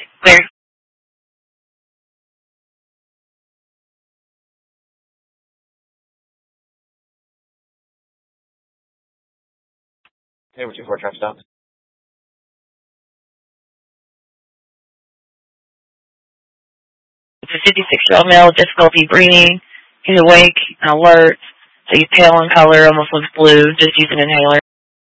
Clear. Hey, what's your 4 truck stop? It's a 56-year-old male with difficulty breathing. He's awake and alert. So he's pale in color, almost looks blue, just use an inhaler.